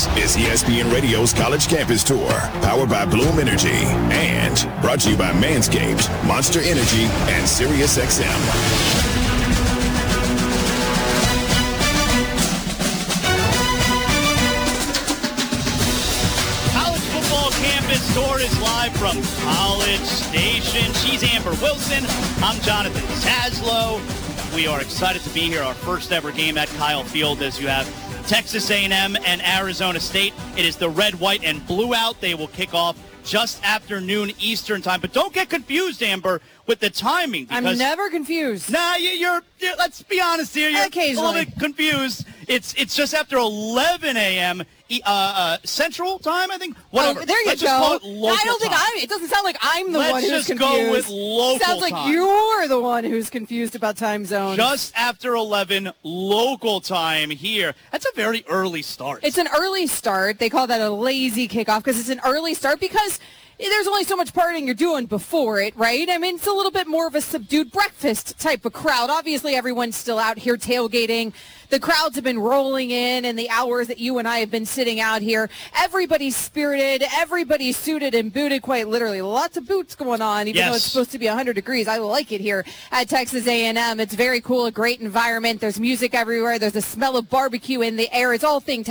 This is ESPN Radio's College Campus Tour, powered by Bloom Energy, and brought to you by Manscaped, Monster Energy, and SiriusXM. Campus Tour is live from College Station. She's Amber Wilson. I'm Jonathan Zaslow. We are excited to be here, our first ever game at Kyle Field, as you have Texas A&M and Arizona State. It is the red, white, and blue out. They will kick off just after noon Eastern time. But don't get confused, Amber, with the timing. I'm never confused. Nah, you're let's be honest here. You're a little bit confused. It's just after 11 a.m. Central time, I think. Whatever. Oh, there you Let's go. Just call it local I don't think time. it doesn't sound like I'm the one who's confused. Let's just go with local Sounds like time. you're the one who's confused about time zones. Just after 11 local time here. That's a very early start. It's an early start. They call that a lazy kickoff because it's an early start because there's only so much partying you're doing before it, right? I mean, it's a little bit more of a subdued breakfast type of crowd. Obviously, everyone's still out here tailgating. The crowds have been rolling in the hours that you and I have been sitting out here. Everybody's spirited. Everybody's suited and booted, quite literally. Lots of boots going on, even though it's supposed to be 100 degrees. I like it here at Texas A&M. It's very cool, a great environment. There's music everywhere. There's a smell of barbecue in the air. It's all things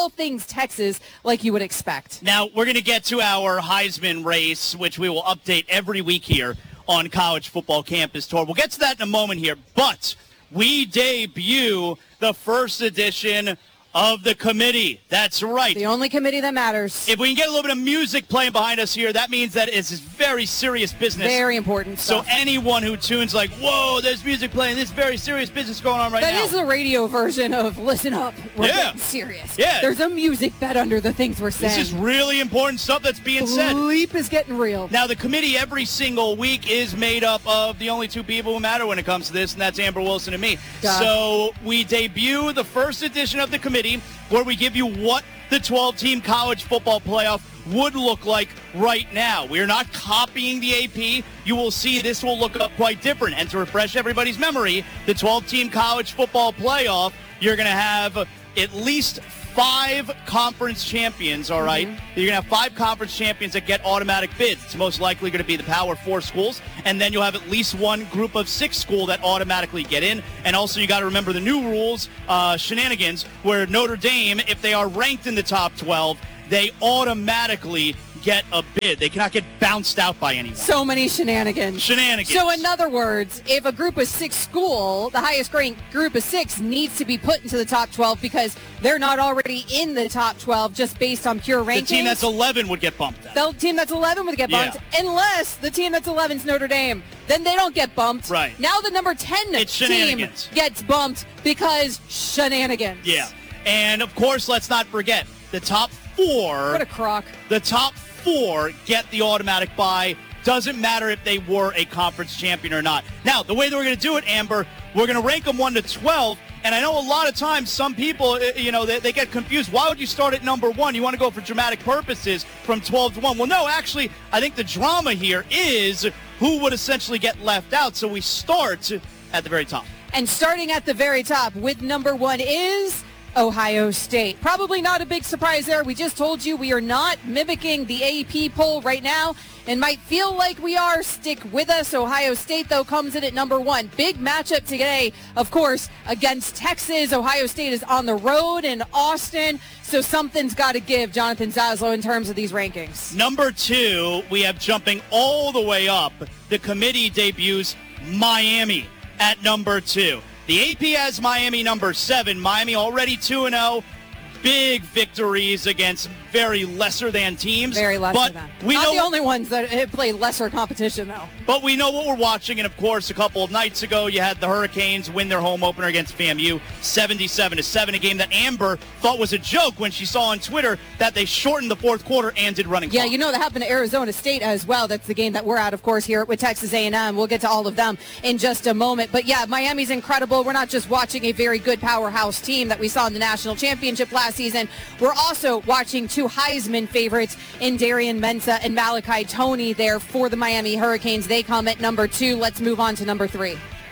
Texas, like you would expect. Now, we're going to get to our Heisman race, which we will update every week here on College Football Campus Tour. We'll get to that in a moment here, but we debut the first edition of the committee. That's right. The only committee that matters. If we can get a little bit of music playing behind us here, that means that it's very serious business. Very important stuff. So anyone who tunes like, whoa, there's music playing, this very serious business going on right now. That is the radio version of listen up. We're getting serious. Yeah. There's a music bed under the things we're saying. This is really important stuff that's being said. Sleep is getting real. Now, the committee every single week is made up of the only two people who matter when it comes to this, and that's Amber Wilson and me. Duh. So we debut the first edition of the committee where we give you what the 12-team college football playoff would look like right now. We are not copying the AP. You will see this will look up quite different. And to refresh everybody's memory, the 12-team college football playoff, you're going to have at least 5 conference champions, all right? Mm-hmm. You're going to have 5 conference champions that get automatic bids. It's most likely going to be the Power 4 schools, and then you'll have at least one group of 6 school that automatically get in. And also you got to remember the new rules, shenanigans, where Notre Dame, if they are ranked in the top 12, they automatically get a bid. They cannot get bounced out by anyone. So many shenanigans. So in other words, if a group of 6 school, the highest ranked group of 6 needs to be put into the top 12 because they're not already in the top 12 just based on pure rankings. The team that's 11 would get bumped out. The team that's 11 would get bumped unless the team that's 11 is Notre Dame. Then they don't get bumped. Right. Now the number 10 team gets bumped because shenanigans. Yeah. And of course, let's not forget the top 4. What a crock. The top 4 get the automatic bye. Doesn't matter if they were a conference champion or not. Now, the way that we're going to do it, Amber, we're going to rank them 1 to 12. And I know a lot of times some people, they get confused. Why would you start at number 1? You want to go for dramatic purposes from 12 to 1. Well, no, actually, I think the drama here is who would essentially get left out. So we start at the very top. And starting at the very top with number 1 is Ohio State. Probably not a big surprise there. We just told you we are not mimicking the AP poll right now and might feel like we are. Stick with us. Ohio State, though, comes in at number 1. Big matchup today, of course, against Texas. Ohio State is on the road in Austin, so something's got to give, Jonathan Zaslow, in terms of these rankings. Number 2, we have jumping all the way up. The committee debuts Miami at number 2. The AP has Miami number 7. Miami already 2-0. Big victories against very lesser-than teams. Very lesser than. Not the only ones that play lesser competition, though. But we know what we're watching, and, of course, a couple of nights ago, you had the Hurricanes win their home opener against FAMU, 77-7, a game that Amber thought was a joke when she saw on Twitter that they shortened the fourth quarter and did running clock. Yeah, that happened to Arizona State as well. That's the game that we're at, of course, here with Texas A&M. We'll get to all of them in just a moment. But, yeah, Miami's incredible. We're not just watching a very good powerhouse team that we saw in the national championship last season. We're also watching 2 Heisman favorites in Darian Mensah and Malachi Toney there for the Miami Hurricanes. They come at number 2. Let's move on to number 3.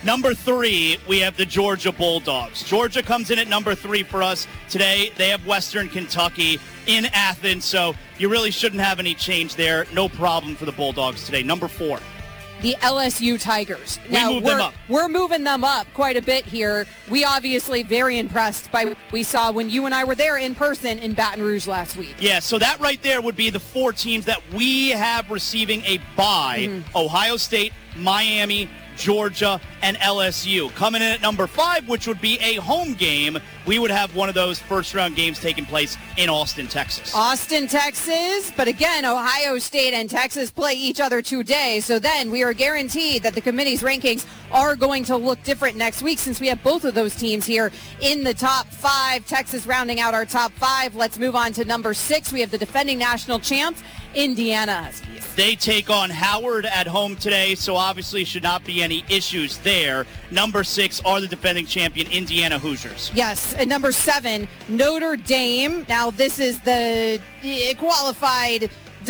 Number 3, we have the Georgia Bulldogs. Georgia comes in at number 3 for us today. They have Western Kentucky in Athens, so you really shouldn't have any change there. No problem for the Bulldogs today. Number 4. The LSU Tigers. We're moving them up quite a bit here. We obviously very impressed by what we saw when you and I were there in person in Baton Rouge last week. Yeah, so that right there would be the 4 teams that we have receiving a bye. Ohio State, Miami, Georgia, and LSU. Coming in at number 5, which would be a home game, we would have one of those first-round games taking place in Austin, Texas. Austin, Texas, but again, Ohio State and Texas play each other today, so then we are guaranteed that the committee's rankings are going to look different next week since we have both of those teams here in the top 5. Texas rounding out our top 5. Let's move on to number 6. We have the defending national champs, Indiana Huskies. They take on Howard at home today, so obviously should not be any issues there. Number 6 are the defending champion Indiana Hoosiers. Yes, and number 7, Notre Dame. Now this is the qualified,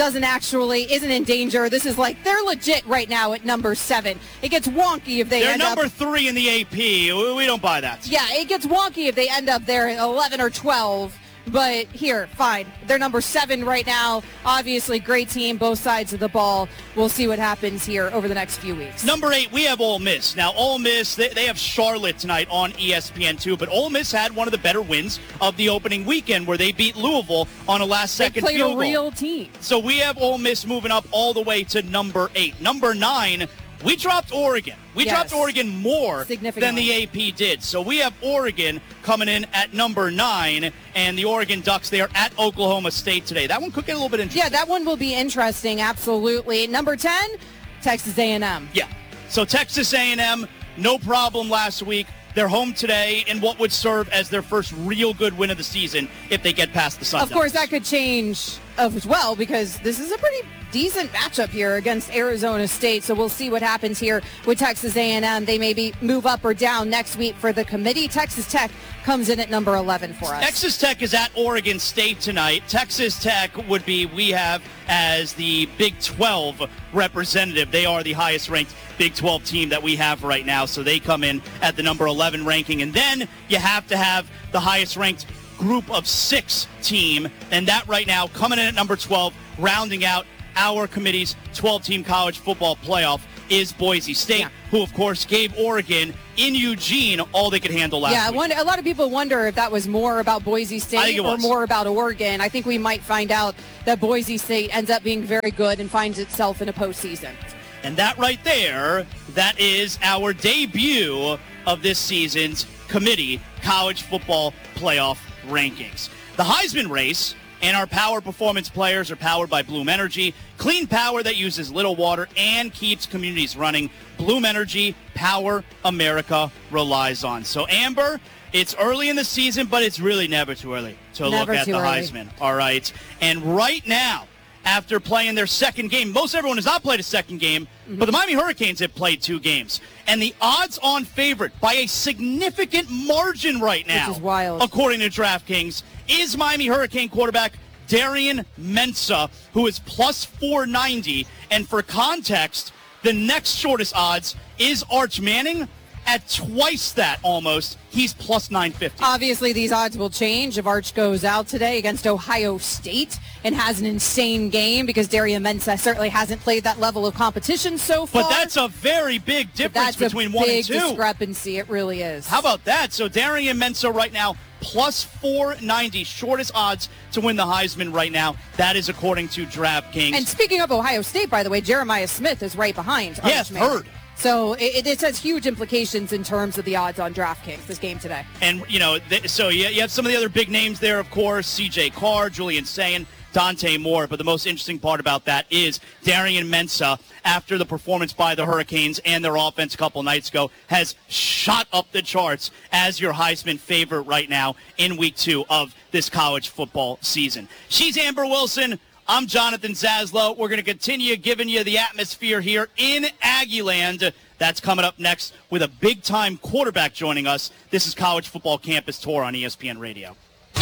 isn't in danger. This is like, they're legit right now at number 7. It gets wonky if they're number 3 in the AP. We don't buy that. Yeah, it gets wonky if they end up there at 11 or 12. But here, fine. They're number 7 right now. Obviously, great team, both sides of the ball. We'll see what happens here over the next few weeks. Number 8, we have Ole Miss. Now, Ole Miss, they have Charlotte tonight on ESPN2, but Ole Miss had one of the better wins of the opening weekend where they beat Louisville on a last-second field goal. They played a real team. So we have Ole Miss moving up all the way to number 8. Number 9, we dropped Oregon. We dropped Oregon more than the AP did. So we have Oregon coming in at number 9, and the Oregon Ducks, they are at Oklahoma State today. That one could get a little bit interesting. Yeah, that one will be interesting, absolutely. Number 10, Texas A&M. Yeah, so Texas A&M, no problem last week. They're home today in what would serve as their first real good win of the season if they get past the Sun Devils. Of course, that could change as well because this is a pretty decent matchup here against Arizona State. So we'll see what happens here with Texas A&M. They maybe move up or down next week for the committee. Texas Tech comes in at number 11 for us. Texas Tech is at Oregon State tonight. Texas Tech we have as the Big 12 representative. They are the highest ranked Big 12 team that we have right now. So they come in at the number 11 ranking. And then you have to have the highest ranked group of 6 team. And that right now coming in at number 12, rounding out our committee's 12-team college football playoff is Boise State, who, of course, gave Oregon in Eugene all they could handle last week. A lot of people wonder if that was more about Boise State or more about Oregon. I think we might find out that Boise State ends up being very good and finds itself in a postseason. And that right there, that is our debut of this season's committee college football playoff rankings. The Heisman race and our power performance players are powered by Bloom Energy. Clean power that uses little water and keeps communities running. Bloom Energy, power America relies on. So, Amber, it's early in the season, but it's really never too early to look at the Heisman. All right. And right now, after playing their second game, most everyone has not played a second game, but the Miami Hurricanes have played 2 games. And the odds-on favorite by a significant margin right now, which is wild, according to DraftKings, is Miami Hurricane quarterback Darian Mensah, who is plus 490. And for context, the next shortest odds is Arch Manning at twice that almost. He's plus 950. Obviously, these odds will change if Arch goes out today against Ohio State and has an insane game because Darian Mensah certainly hasn't played that level of competition so far. But that's a very big difference between 1 and 2. That's a big discrepancy. It really is. How about that? So Darian Mensah right now, plus 490, shortest odds to win the Heisman right now. That is according to DraftKings. And speaking of Ohio State, by the way, Jeremiah Smith is right behind Arch Yes, Manning. heard. So it has huge implications in terms of the odds on DraftKings this game today. And, so you have some of the other big names there, of course, C.J. Carr, Julian Sayin, Dante Moore. But the most interesting part about that is Darian Mensah, after the performance by the Hurricanes and their offense a couple nights ago, has shot up the charts as your Heisman favorite right now in week 2 of this college football season. She's Amber Wilson. I'm Jonathan Zaslow. We're going to continue giving you the atmosphere here in Aggieland. That's coming up next with a big-time quarterback joining us. This is College Football Campus Tour on ESPN Radio.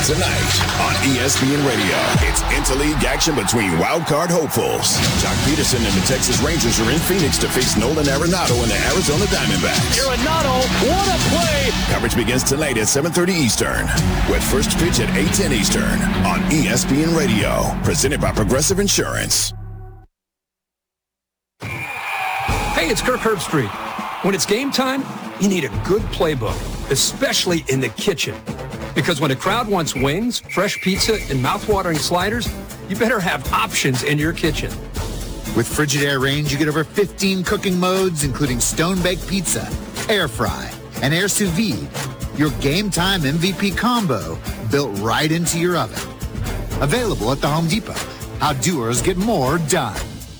Tonight on ESPN Radio, it's interleague action between wildcard hopefuls. Jock Peterson and the Texas Rangers are in Phoenix to face Nolan Arenado and the Arizona Diamondbacks. Arenado, what a play! Coverage begins tonight at 7:30 Eastern, with first pitch at 8:10 Eastern on ESPN Radio, presented by Progressive Insurance. Hey, it's Kirk Herbstreit. When it's game time, you need a good playbook, especially in the kitchen. Because when a crowd wants wings, fresh pizza, and mouth-watering sliders, you better have options in your kitchen. With Frigidaire Range, you get over 15 cooking modes, including stone-baked pizza, air fry, and air sous vide. Your game time MVP combo built right into your oven. Available at the Home Depot. How doers get more done.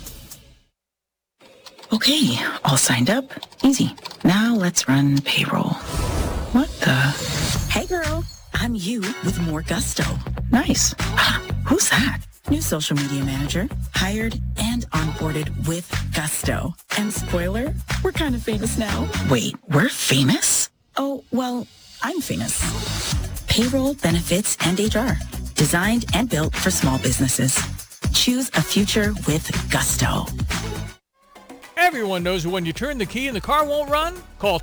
Okay, all signed up. Easy. Now let's run payroll. What the? Hey girl, I'm you with more gusto. Nice. Who's that? New social media manager, hired and onboarded with gusto. And spoiler, we're kind of famous now. Wait, we're famous? Oh, well, I'm famous. Payroll, benefits, and HR. Designed and built for small businesses. Choose a future with gusto. Everyone knows when you turn the key and the car won't run? Call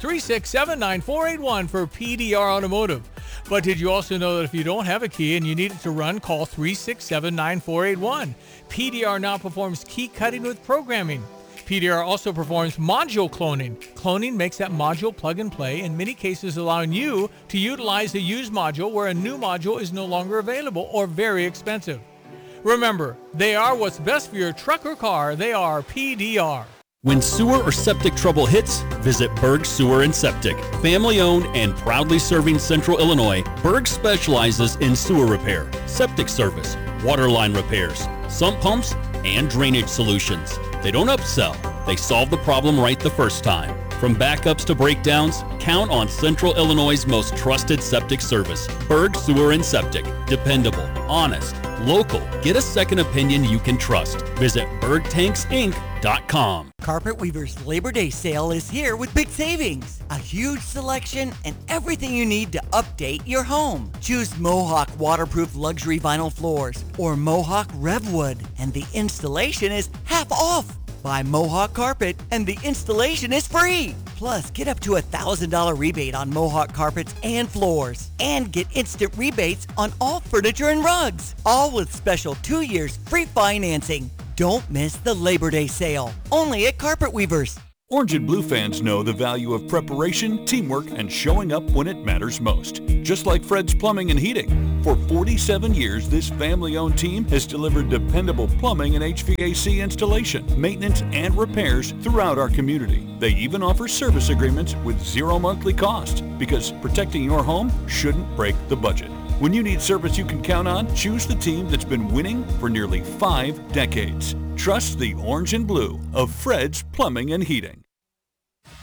367-9481 for PDR Automotive. But did you also know that if you don't have a key and you need it to run, call 367-9481. PDR now performs key cutting with programming. PDR also performs module cloning. Cloning makes that module plug and play, in many cases allowing you to utilize a used module where a new module is no longer available or very expensive. Remember, they are what's best for your truck or car. They are PDR. When sewer or septic trouble hits, visit Berg Sewer and Septic. Family-owned and proudly serving Central Illinois, Berg specializes in sewer repair, septic service, water line repairs, sump pumps, and drainage solutions. They don't upsell. They solve the problem right the first time. From backups to breakdowns, count on Central Illinois' most trusted septic service. Berg Sewer and Septic. Dependable, honest, local. Get a second opinion you can trust. Visit bergtanksinc.com. Carpet Weaver's Labor Day sale is here with big savings. A huge selection and everything you need to update your home. Choose Mohawk waterproof luxury vinyl floors or Mohawk Revwood, and the installation is half off. Buy Mohawk carpet and the installation is free. Plus, get up to $1,000 rebate on Mohawk carpets and floors. And get instant rebates on all furniture and rugs. All with special 2 years free financing. Don't miss the Labor Day sale. Only at Carpet Weavers. Orange and Blue fans know the value of preparation, teamwork, and showing up when it matters most. Just like Fred's Plumbing and Heating. For 47 years, this family-owned team has delivered dependable plumbing and HVAC installation, maintenance, and repairs throughout our community. They even offer service agreements with zero monthly cost, because protecting your home shouldn't break the budget. When you need service you can count on, choose the team that's been winning for nearly 5 decades. Trust the Orange and Blue of Fred's Plumbing and Heating.